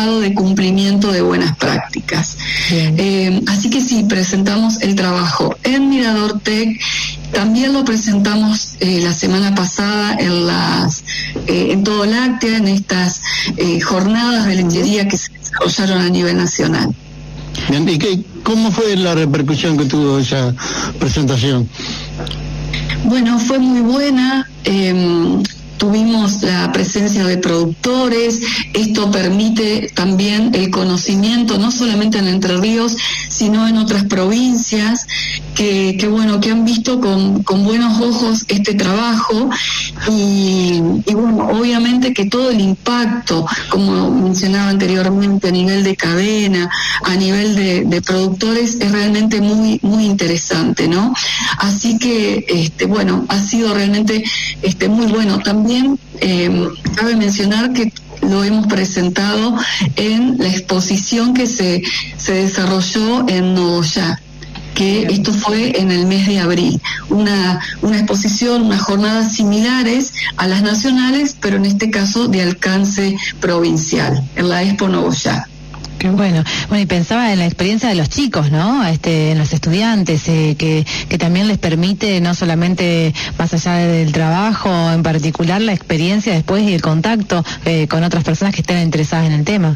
de cumplimiento de buenas prácticas. Así que sí, presentamos el trabajo en Mirador Tech. También lo presentamos la semana pasada en Todo Láctea, en estas jornadas de lechería que se desarrollaron a nivel nacional. Bien, ¿y cómo fue la repercusión que tuvo esa presentación? Bueno, fue muy buena. Tuvimos la presencia de productores. Esto permite también el conocimiento, no solamente en Entre Ríos, sino en otras provincias, que han visto con buenos ojos este trabajo. Y bueno, obviamente que todo el impacto, como mencionaba anteriormente, a nivel de cadena, a nivel de productores, es realmente muy, muy interesante, ¿no? Así que, ha sido realmente muy bueno. También cabe mencionar que lo hemos presentado en la exposición que se desarrolló en Nogoyá, que esto fue en el mes de abril, una exposición, unas jornadas similares a las nacionales, pero en este caso de alcance provincial, en la Expo Nogoyá. Bueno, y pensaba en la experiencia de los chicos, ¿no? En los estudiantes, que también les permite, no solamente más allá del trabajo en particular, la experiencia después y el contacto con otras personas que estén interesadas en el tema.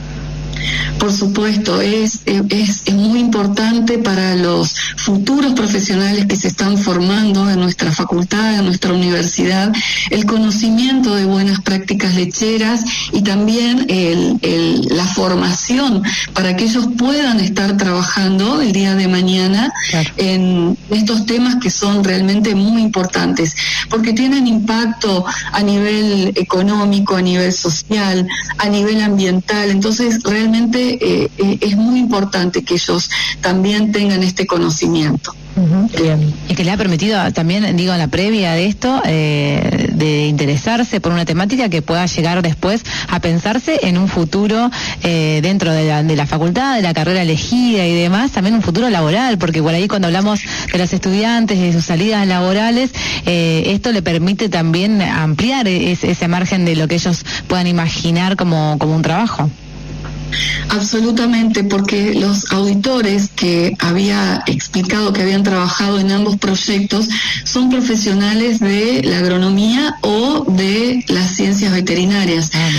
Por supuesto, es muy importante para los futuros profesionales que se están formando en nuestra facultad, en nuestra universidad, el conocimiento de buenas prácticas lecheras y también la formación para que ellos puedan estar trabajando el día de mañana en estos temas que son realmente muy importantes, porque tienen impacto a nivel económico, a nivel social, a nivel ambiental. Entonces, realmente es muy importante que ellos también tengan este conocimiento. Bien. Y que le ha permitido también, en la previa de esto, de interesarse por una temática que pueda llegar después a pensarse en un futuro dentro de la facultad, de la carrera elegida y demás, también un futuro laboral, porque por ahí cuando hablamos de los estudiantes y de sus salidas laborales, esto le permite también ampliar ese margen de lo que ellos puedan imaginar como un trabajo. Absolutamente, porque los auditores que había explicado que habían trabajado en ambos proyectos son profesionales de la agronomía o de las ciencias veterinarias.